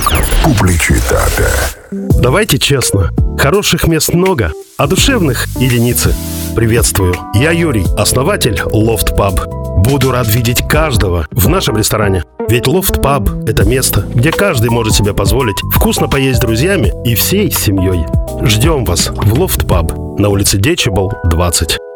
Публичитата. Давайте честно, хороших мест много, а душевных — единицы. Приветствую, я Юрий, основатель Loft Pub. Буду рад видеть каждого в нашем ресторане. Ведь Loft Pub — это место, где каждый может себе позволить вкусно поесть с друзьями и всей семьей. Ждем вас в Loft Pub на улице Дечибал, 20.